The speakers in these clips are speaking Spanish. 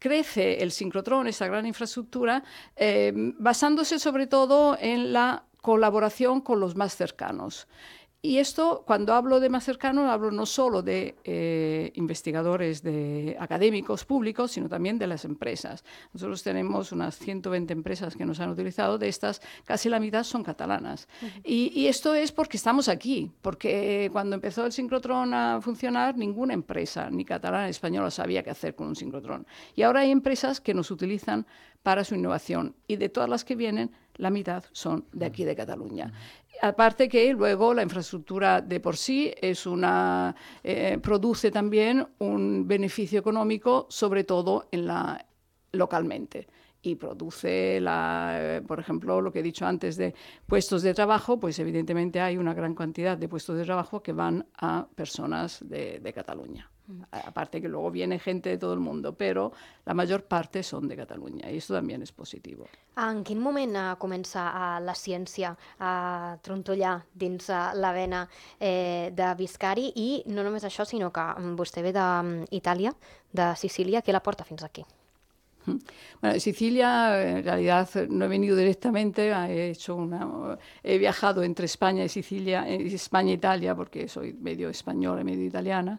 crece el sincrotrón, esta gran infraestructura, basándose sobre todo en la colaboración con los más cercanos. Y esto, cuando hablo de más cercanos, hablo no solo de investigadores, de académicos públicos, sino también de las empresas. Nosotros tenemos unas 120 empresas que nos han utilizado, de estas casi la mitad son catalanas. Y esto es porque estamos aquí, porque cuando empezó el sincrotrón a funcionar, ninguna empresa, ni catalana ni española, sabía qué hacer con un sincrotrón. Y ahora hay empresas que nos utilizan para su innovación, y de todas las que vienen, la mitad son de aquí de Cataluña. Aparte que luego la infraestructura de por sí produce también un beneficio económico, sobre todo localmente. Y produce, por ejemplo, lo que he dicho antes de puestos de trabajo, pues evidentemente hay una gran cantidad de puestos de trabajo que van a personas de Cataluña. Aparte que luego viene gente de todo el mundo, però la major parte són de Catalunya, i això també és positiu. En quin moment comença la ciència a trontollar dins la vena de Viscari? I no només això, sinó que vostè ve d'Itàlia, de Sicília, què la porta fins aquí? Bueno, Sicilia, en realidad no he venido directamente, he viajado entre España y Sicilia, España e Italia, porque soy medio española y medio italiana.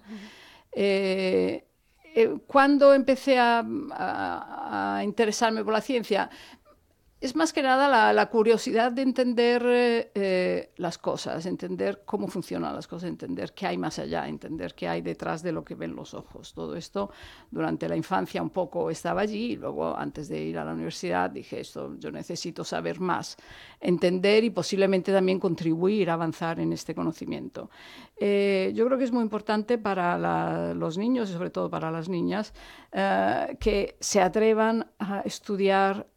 Cuando empecé a interesarme por la ciencia, es más que nada la curiosidad de entender las cosas, entender cómo funcionan las cosas, entender qué hay más allá, entender qué hay detrás de lo que ven los ojos. Todo esto durante la infancia un poco estaba allí, y luego antes de ir a la universidad dije, yo necesito saber más, entender y posiblemente también contribuir a avanzar en este conocimiento. Yo creo que es muy importante para los niños y sobre todo para las niñas que se atrevan a estudiar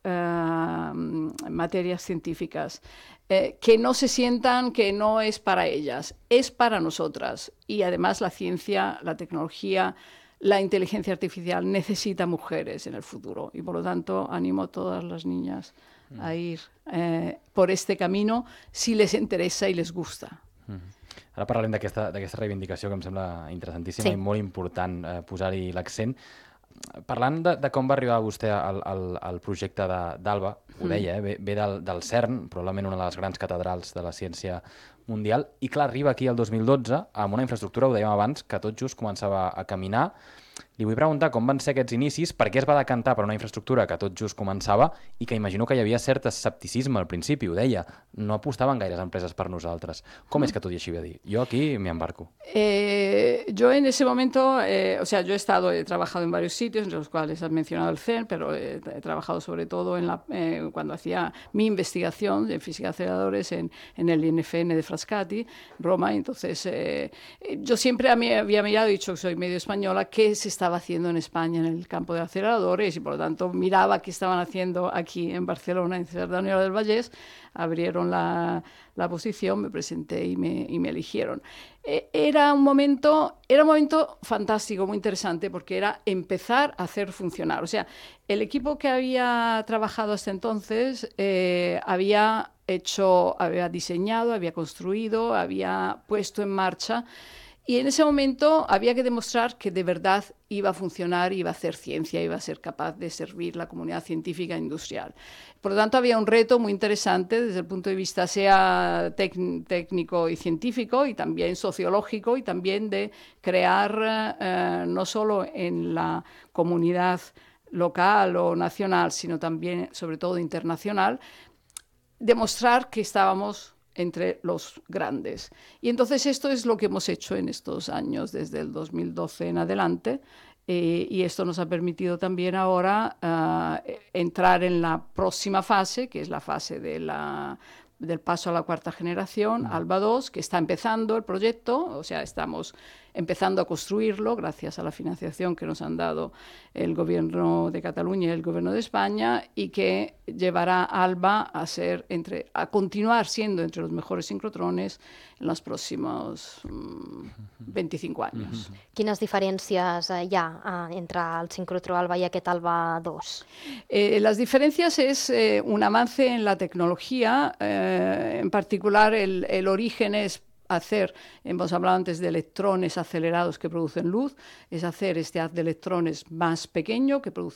materias científicas, que no se sientan que no es para ellas, es para nosotras. Y además la ciencia, la tecnología, la inteligencia artificial necesita mujeres en el futuro, y por lo tanto animo a todas las niñas a ir por este camino si les interesa i les gusta. Ara parlarem d'aquesta reivindicació que em sembla interessantíssima i molt important posar-hi l'accent. Parlant de com va arribar vostè al projecte d'ALBA, ho deia, ve del CERN, probablement una de les grans catedrals de la ciència mundial, i clar, arriba aquí el 2012 amb una infraestructura, ho dèiem abans, que tot just començava a caminar. Li vull preguntar com van ser aquests inicis, per què es va decantar per una infraestructura que tot just començava i que imagino que hi havia cert escepticisme al principi, ho deia, no apostaven gaires empreses per nosaltres. Com és que tot i així va dir? Jo aquí me embarco. Yo en ese momento, yo he trabajado en varios sitios, entre los cuales has mencionado el CERN, pero he trabajado sobre todo cuando hacía mi investigación de física de aceleradores en el INFN de Frascati, Roma. Entonces, yo siempre había mirado, y dicho que soy medio española, qué se estaba haciendo en España en el campo de aceleradores, y por lo tanto miraba qué estaban haciendo aquí en Barcelona, en Cerdanyola del Vallès. Abrieron la posición, me presenté y me eligieron. Era un momento fantástico, muy interesante, porque era empezar a hacer funcionar. O sea, el equipo que había trabajado hasta entonces había diseñado, había construido, había puesto en marcha. Y en ese momento había que demostrar que de verdad iba a funcionar, iba a hacer ciencia, iba a ser capaz de servir la comunidad científica e industrial. Por lo tanto, había un reto muy interesante desde el punto de vista sea técnico y científico, y también sociológico, y también de crear no solo en la comunidad local o nacional, sino también, sobre todo, internacional, demostrar que estábamos entre los grandes. Y entonces esto es lo que hemos hecho en estos años, desde el 2012 en adelante, y esto nos ha permitido también ahora entrar en la próxima fase, que es la fase del paso a la cuarta generación, ALBA 2, que está empezando el proyecto, o sea, estamos empezando a construirlo gracias a la financiación que nos han dado el Gobierno de Cataluña y el Gobierno de España, y que llevará a ALBA a continuar siendo entre los mejores sincrotrones en los próximos 25 años. Quines diferències hi ha entre el sincrotró ALBA i aquest ALBA 2? Las diferencias es un avance en la tecnología, en particular el origen es hemos hablado antes de electrones acelerados que producen luz, es hacer este haz de electrones más pequeño, que